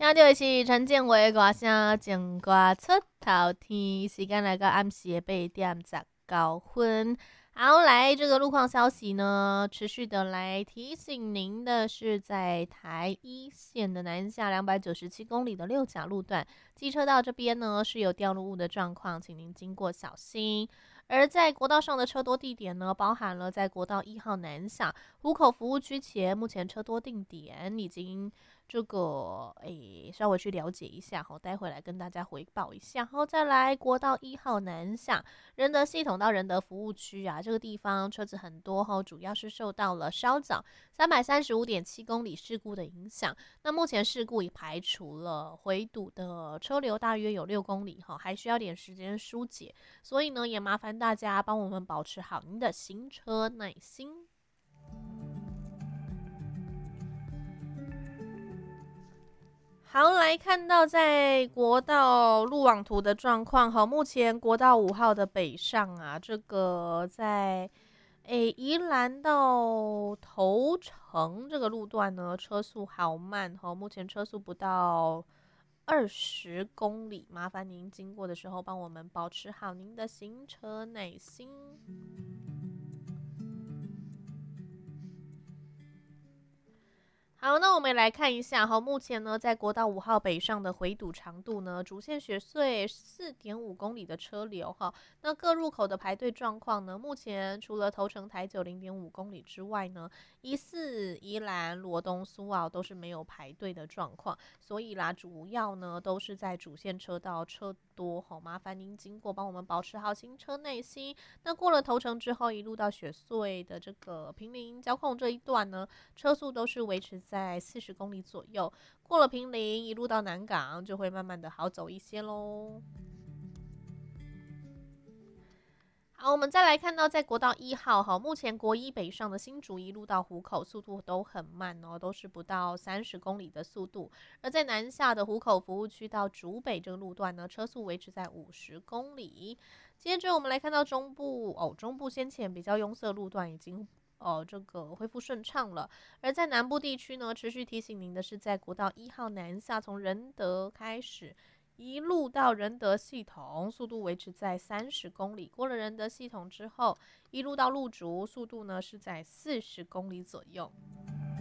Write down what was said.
听到的是陈建伟的歌声《情歌出头天》，时间来到暗时的8点19分。好，来这个路况消息呢，持续的来提醒您的是，在台一线的南下297公里的六甲路段，机车道这边呢是有掉入物的状况，请您经过小心。而在国道上的车多地点呢，包含了在国道1号南下湖口服务区前，目前车多定点已经这个稍微去了解一下哈，待会来跟大家回报一下。然后再来国道1号南下仁德系统到仁德服务区啊，这个地方车子很多哈，主要是受到了稍早335.7公里事故的影响。那目前事故已排除了，回堵的车流大约有6公里哈，还需要点时间疏解，所以呢，也麻烦大家帮我们保持好您的行车耐心。好，来看到在国道路网图的状况哈，目前国道5号的北上啊，这个在宜兰到头城这个路段呢，车速好慢哈，目前车速不到20公里，麻烦您经过的时候帮我们保持好您的行车耐心。好，那我们来看一下哈，目前呢，在国道5号北上的回堵长度呢，主线雪隧4.5公里的车流哈，那各入口的排队状况呢，目前除了头城台九0.5公里之外呢，1、4、宜兰、罗东、苏澳都是没有排队的状况，所以啦，主要呢都是在主线车道车多哈，麻烦您经过帮我们保持好行车耐心。那过了头城之后，一路到雪隧的这个平林交控这一段呢，车速都是维持在40公里左右。过了平林，一路到南港就会慢慢的好走一些喽。好，我们再来看到在国道1号哈，目前国一北上的新竹一路到湖口速度都很慢哦，都是不到30公里的速度。而在南下的湖口服务区到竹北这个路段呢，车速维持在50公里。接着我们来看到中部哦，中部先前比较拥塞路段已经这个恢复顺畅了。而在南部地区呢，持续提醒您的是，在国道1号南下，从仁德开始，一路到仁德系统，速度维持在30公里。过了仁德系统之后，一路到鹿竹，速度呢是在40公里左右。